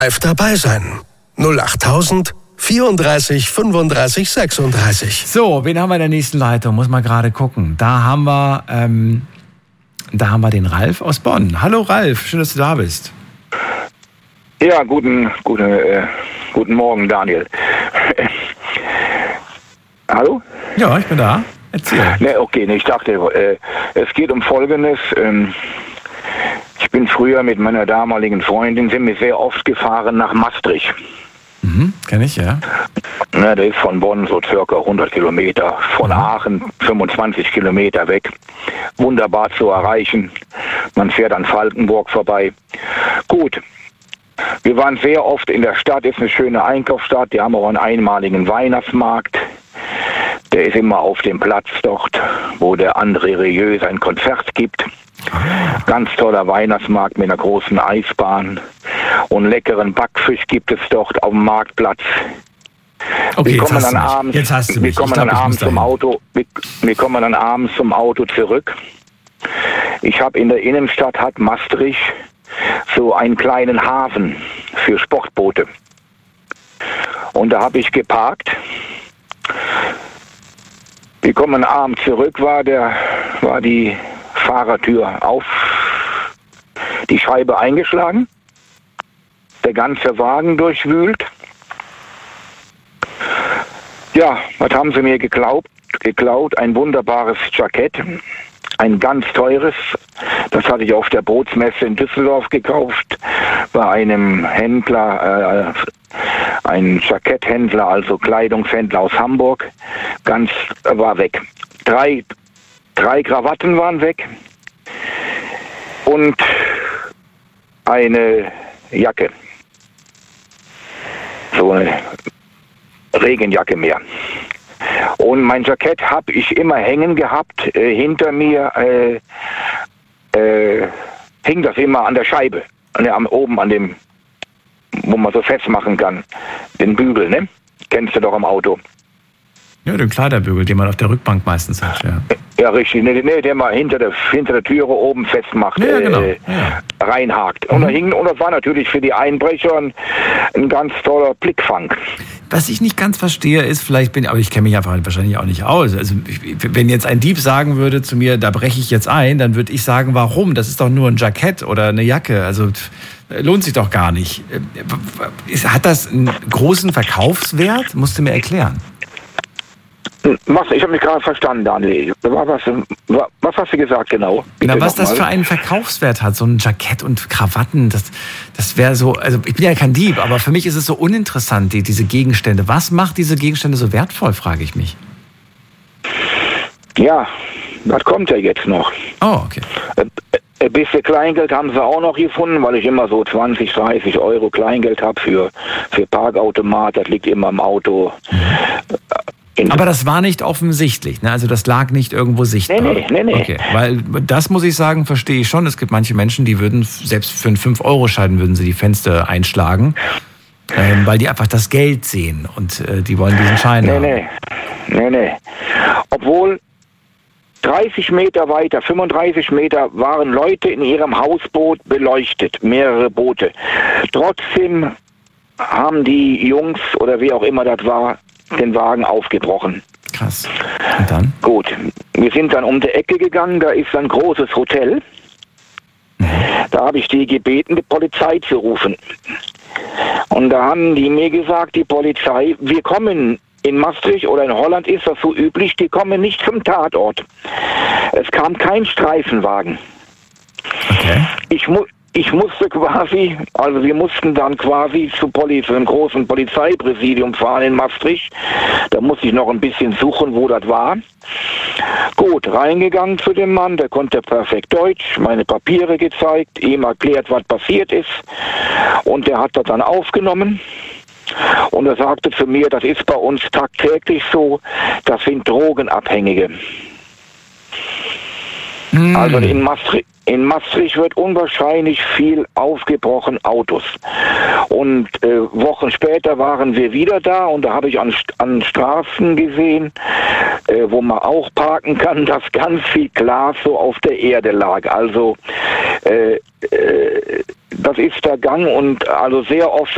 live dabei sein. 08000 34 35 36. So, wen haben wir in der nächsten Leitung? Muss mal gerade gucken. Da haben wir den Ralf aus Bonn. Hallo Ralf, schön, dass du da bist. Ja, guten Morgen, Daniel. Hallo? Ja, ich bin da. Erzähl. Ich dachte, es geht um Folgendes. Ich bin früher mit meiner damaligen Freundin, sind wir sehr oft gefahren nach Maastricht. Kenn ich, ja. Ja, der ist von Bonn so circa 100 Kilometer, von Aachen 25 Kilometer weg. Wunderbar zu erreichen. Man fährt an Falkenburg vorbei. Gut. Wir waren sehr oft in der Stadt, ist eine schöne Einkaufsstadt. Die haben auch einen einmaligen Weihnachtsmarkt. Der ist immer auf dem Platz dort, wo der André Rieu sein Konzert gibt. Ganz toller Weihnachtsmarkt mit einer großen Eisbahn. Und leckeren Backfisch gibt es dort auf dem Marktplatz. Okay, wir kommen dann abends zum Auto zurück. Ich habe in der Innenstadt, hat Maastricht so einen kleinen Hafen für Sportboote. Und da habe ich geparkt. Wir kommen abends zurück, war die Fahrertür auf, die Scheibe eingeschlagen, der ganze Wagen durchwühlt. Ja, was haben sie mir geklaut? Ein wunderbares Jackett, ein ganz teures. Das hatte ich auf der Bootsmesse in Düsseldorf gekauft, bei einem Händler, ein Jacketthändler, also Kleidungshändler aus Hamburg. War weg. Drei Krawatten waren weg und eine Jacke. So eine Regenjacke mehr. Und mein Jackett habe ich immer hängen gehabt. Hinter mir hing das immer an der Scheibe. Oben an dem, wo man so festmachen kann. Den Bügel, ne? Kennst du doch im Auto. Ja, den Kleiderbügel, den man auf der Rückbank meistens hat, ja. Ja, richtig. Nee, der mal hinter der Türe oben festmacht, ja, genau. Reinhakt. Und das war natürlich für die Einbrecher ein ganz toller Blickfang. Was ich nicht ganz verstehe ist, aber ich kenne mich einfach wahrscheinlich auch nicht aus. Also wenn jetzt ein Dieb sagen würde zu mir, da breche ich jetzt ein, dann würde ich sagen, warum? Das ist doch nur ein Jackett oder eine Jacke. Also lohnt sich doch gar nicht. Hat das einen großen Verkaufswert? Musst du mir erklären. Ich habe mich gerade verstanden, Daniel. Was hast du gesagt genau? Was das für einen Verkaufswert hat, so ein Jackett und Krawatten, das wäre so, also ich bin ja kein Dieb, aber für mich ist es so uninteressant, diese Gegenstände. Was macht diese Gegenstände so wertvoll, frage ich mich. Ja, das kommt ja jetzt noch. Oh, okay. Ein bisschen Kleingeld haben sie auch noch gefunden, weil ich immer so 20, 30 Euro Kleingeld habe für Parkautomat. Das liegt immer im Auto. Aber das war nicht offensichtlich, ne? Also das lag nicht irgendwo sichtbar. Nee. Okay, weil das muss ich sagen, verstehe ich schon. Es gibt manche Menschen, die würden, selbst für einen 5-Euro-Schein würden sie die Fenster einschlagen, weil die einfach das Geld sehen und die wollen diesen Schein haben. Nee. Obwohl 30 Meter weiter, 35 Meter waren Leute in ihrem Hausboot beleuchtet, mehrere Boote. Trotzdem haben die Jungs oder wie auch immer das war, den Wagen aufgebrochen. Krass. Und dann? Gut. Wir sind dann um die Ecke gegangen, da ist ein großes Hotel. Da habe ich die gebeten, die Polizei zu rufen. Und da haben die mir gesagt, die Polizei, wir kommen in Maastricht oder in Holland ist das so üblich, die kommen nicht zum Tatort. Es kam kein Streifenwagen. Okay. Ich musste quasi, also wir mussten dann quasi zu einem großen Polizeipräsidium fahren in Maastricht. Da musste ich noch ein bisschen suchen, wo das war. Gut, reingegangen zu dem Mann, der konnte perfekt Deutsch, meine Papiere gezeigt, ihm erklärt, was passiert ist. Und der hat das dann aufgenommen. Und er sagte zu mir, das ist bei uns tagtäglich so, das sind Drogenabhängige. Also in Maastricht wird unwahrscheinlich viel aufgebrochen, Autos. Und Wochen später waren wir wieder da und da habe ich an Straßen gesehen, wo man auch parken kann, dass ganz viel Glas so auf der Erde lag. Also das ist der Gang und also sehr oft